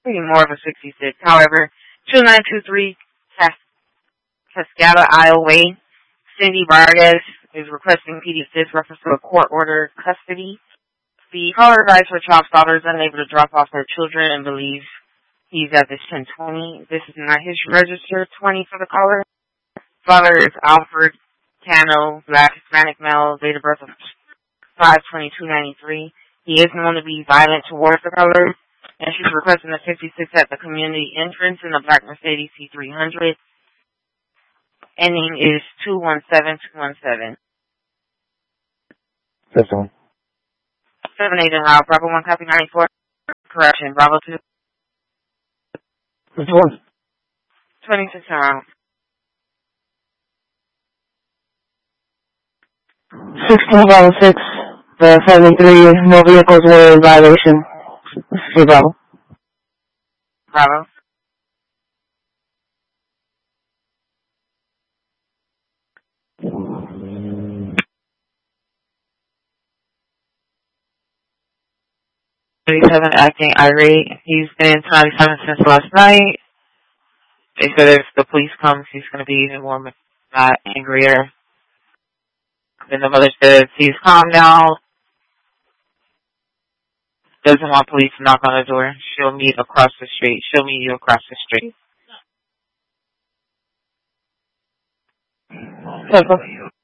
Pretty more of a 66. However, 2923 Cascada Isle Way, Cindy Vargas is requesting PD assist reference to a court order custody. The caller advised her child's father is unable to drop off their children and believes he's at this 1020. This is not his register 20 for the caller. Father is Alfred Cano, black Hispanic male, date of birth of 5/22/93. He is known to be violent towards the caller, and she's requesting a 56 at the community entrance in a black Mercedes C300. Ending is 217-217. That's on. 7-8 en route. Bravo 1, copy 94. Correction. Bravo 2. Which one? 26 en route. 1606. The 73. No vehicles were in violation. For Bravo. Bravo. Acting irate. He's been 27 since last night. They said if the police comes, he's going to be even more angrier. Then the mother says he's calm now. Doesn't want police to knock on the door. She'll meet across the street. She'll meet you across the street.